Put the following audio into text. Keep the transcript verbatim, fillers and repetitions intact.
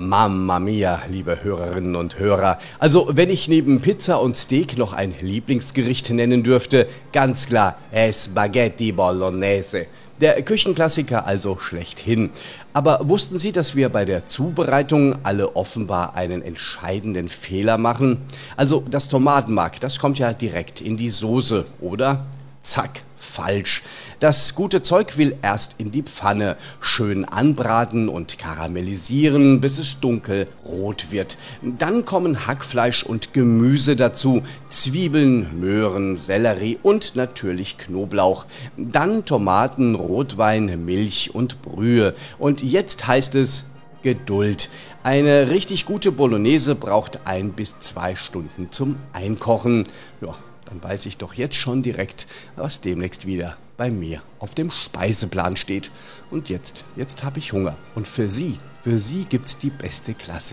Mamma mia, liebe Hörerinnen und Hörer. Also, wenn ich neben Pizza und Steak noch ein Lieblingsgericht nennen dürfte, ganz klar, è Spaghetti Bolognese. Der Küchenklassiker also schlechthin. Aber wussten Sie, dass wir bei der Zubereitung alle offenbar einen entscheidenden Fehler machen? Also, das Tomatenmark, das kommt ja direkt in die Soße, oder? Zack, falsch. Das gute Zeug will erst in die Pfanne, schön anbraten und karamellisieren, bis es dunkelrot wird. Dann kommen Hackfleisch und Gemüse dazu, Zwiebeln, Möhren, Sellerie und natürlich Knoblauch. Dann Tomaten, Rotwein, Milch und Brühe. Und jetzt heißt es Geduld. Eine richtig gute Bolognese braucht ein bis zwei Stunden zum Einkochen. Ja, dann weiß ich doch jetzt schon direkt, was demnächst wieder bei mir auf dem Speiseplan steht. Und jetzt, jetzt habe ich Hunger. Und für Sie, für Sie gibt's die beste Klasse.